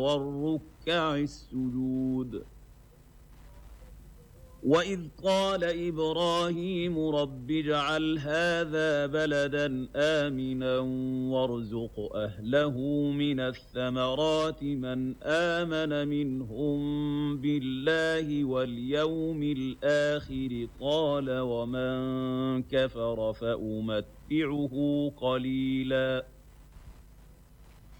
والركع السجود. وإذ قال إبراهيم رب اجعل هذا بلدا آمنا وارزق أهله من الثمرات من آمن منهم بالله واليوم الآخر قال ومن كفر فأمتعه قليلا